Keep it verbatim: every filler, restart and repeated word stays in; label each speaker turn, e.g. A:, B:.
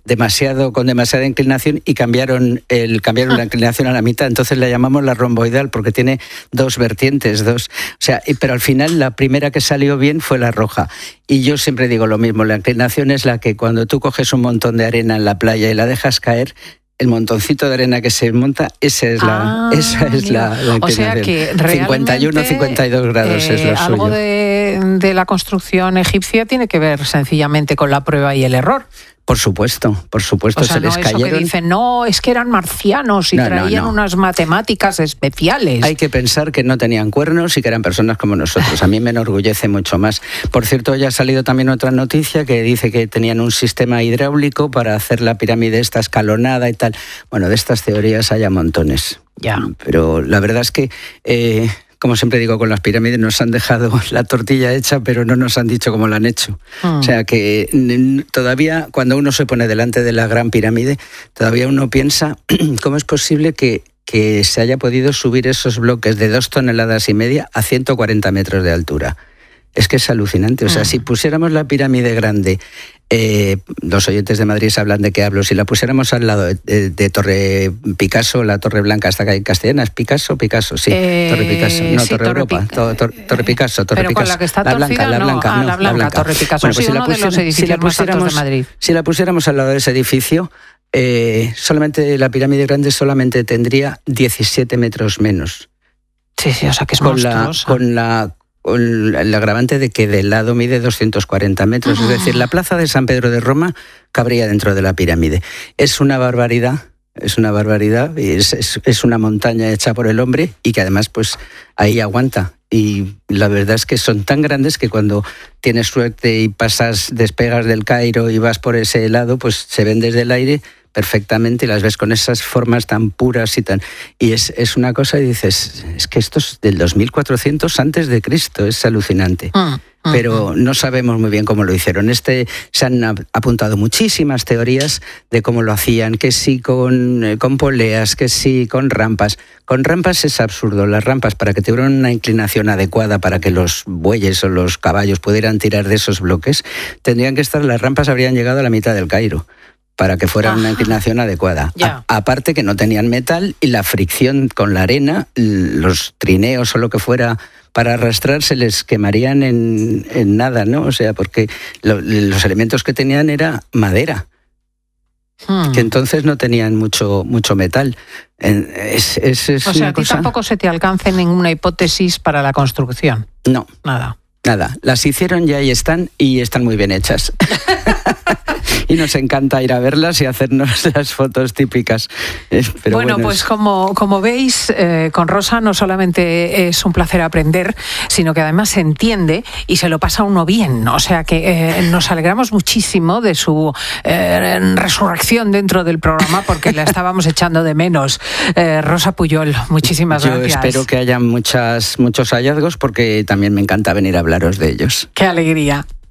A: demasiado con demasiada inclinación y cambiaron el cambiaron la inclinación a la mitad, entonces la llamamos la romboidal porque tiene dos vertientes, dos, o sea, y, pero al final la primera que salió bien fue la roja. Y yo siempre digo lo mismo, la inclinación es la que cuando tú coges un montón de arena en la playa y la dejas caer, el montoncito de arena que se monta, esa es la,
B: ah,
A: esa es la, la
B: o sea que
A: cincuenta y uno, cincuenta y dos grados eh, es lo
B: algo
A: suyo.
B: De, de la construcción egipcia tiene que ver sencillamente con la prueba y el error.
A: Por supuesto, por supuesto,
B: o sea,
A: se les
B: no
A: cayeron.
B: Eso que dicen, no, es que eran marcianos y no, traían no, no. unas matemáticas especiales.
A: Hay que pensar que no tenían cuernos y que eran personas como nosotros. A mí me enorgullece mucho más. Por cierto, ya ha salido también otra noticia que dice que tenían un sistema hidráulico para hacer la pirámide esta escalonada y tal. Bueno, de estas teorías hay a montones.
B: Ya.
A: Pero la verdad es que... Eh, como siempre digo, con las pirámides nos han dejado la tortilla hecha, pero no nos han dicho cómo la han hecho. Mm. O sea que todavía, cuando uno se pone delante de la gran pirámide, todavía uno piensa cómo es posible que, que se haya podido subir esos bloques de dos toneladas y media a ciento cuarenta metros de altura. Es que es alucinante. O sea, mm. si pusiéramos la pirámide grande, eh, los oyentes de Madrid hablan de qué hablo, si la pusiéramos al lado de, de, de Torre Picasso, la Torre Blanca, hasta que en castellana, ¿es Picasso? Picasso, sí. Eh, Torre Picasso. No,
B: sí,
A: Torre, Torre Europa. Pi Torre, Torre, Torre Picasso, Torre
B: Pero
A: Picasso.
B: Con la que está
A: la
B: torcida,
A: blanca, la blanca,
B: no, ah,
A: no,
B: la blanca,
A: la blanca.
B: Torre Picasso.
A: Bueno, pues
B: sí,
A: si
B: uno
A: la
B: de los edificios
A: si la
B: más altos de Madrid.
A: Si la pusiéramos al lado de ese edificio, eh, solamente la pirámide grande solamente tendría diecisiete metros menos.
B: Sí, sí, o sea que es
A: con
B: monstruosa.
A: La, con la con el agravante de que del lado mide doscientos cuarenta metros, oh. es decir, la plaza de San Pedro de Roma cabría dentro de la pirámide. Es una barbaridad, es una barbaridad, es, es, es una montaña hecha por el hombre y que además pues ahí aguanta. Y la verdad es que son tan grandes que cuando tienes suerte y pasas, despegas del Cairo y vas por ese lado, pues se ven desde el aire perfectamente y las ves con esas formas tan puras y tan... Y es, es una cosa y dices, es que esto es del dos mil cuatrocientos antes de Cristo, es alucinante. Mm, mm, Pero no sabemos muy bien cómo lo hicieron. Este, se han apuntado muchísimas teorías de cómo lo hacían, que sí con, con poleas, que sí con rampas. Con rampas es absurdo. Las rampas, para que tuvieran una inclinación adecuada para que los bueyes o los caballos pudieran tirar de esos bloques, tendrían que estar, las rampas habrían llegado a la mitad del Cairo, para que fuera Ajá. una inclinación adecuada. A, aparte que no tenían metal y la fricción con la arena, los trineos o lo que fuera para arrastrar se les quemarían en, en nada, ¿no? O sea, porque lo, los elementos que tenían era madera, hmm. que entonces no tenían mucho, mucho metal. Es, es, es
B: o sea, a ti
A: cosa...
B: tampoco se te alcance ninguna hipótesis para la construcción.
A: No.
B: Nada.
A: Nada. Las hicieron y ahí están y están muy bien hechas. Y nos encanta ir a verlas y hacernos las fotos típicas. Pero
B: bueno,
A: bueno,
B: pues
A: es...
B: como, como veis, eh, con Rosa no solamente es un placer aprender, sino que además se entiende y se lo pasa uno bien. O sea que eh, nos alegramos muchísimo de su eh, resurrección dentro del programa porque la estábamos echando de menos. Eh, Rosa Pujol, muchísimas
A: Yo
B: gracias.
A: Yo espero que haya muchas, muchos hallazgos porque también me encanta venir a hablaros de ellos.
B: ¡Qué alegría!